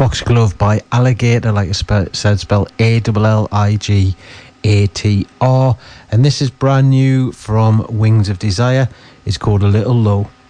Foxglove by Alligator, like I said, spelled Alligator. And this is brand new from Wings of Desire. It's called A Little Low.